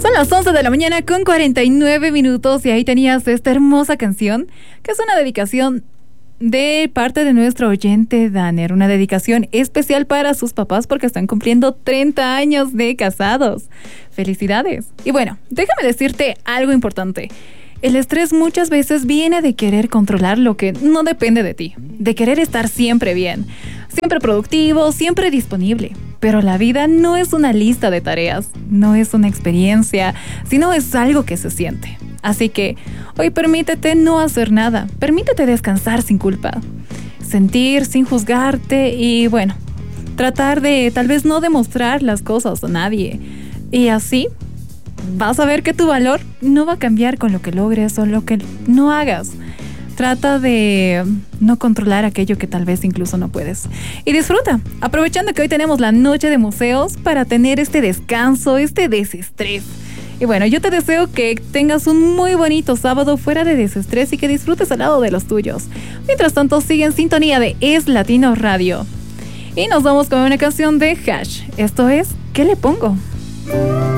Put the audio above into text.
Son las 11 de la mañana con 49 minutos y ahí tenías esta hermosa canción, que es una dedicación de parte de nuestro oyente Danner, una dedicación especial para sus papás porque están cumpliendo 30 años de casados. ¡Felicidades! Y bueno, déjame decirte algo importante. El estrés muchas veces viene de querer controlar lo que no depende de ti, de querer estar siempre bien, siempre productivo, siempre disponible. Pero la vida no es una lista de tareas, no es una experiencia, sino es algo que se siente. Así que hoy permítete no hacer nada, permítete descansar sin culpa, sentir sin juzgarte y bueno, tratar de tal vez no demostrar las cosas a nadie. Y así vas a ver que tu valor no va a cambiar con lo que logres o lo que no hagas. Trata de no controlar aquello que tal vez incluso no puedes. Y disfruta, aprovechando que hoy tenemos la noche de museos para tener este descanso, este desestrés. Y bueno, yo te deseo que tengas un muy bonito sábado fuera de desestrés y que disfrutes al lado de los tuyos. Mientras tanto, sigue en sintonía de Es Latino Radio. Y nos vamos con una canción de Hash. Esto es ¿Qué le pongo?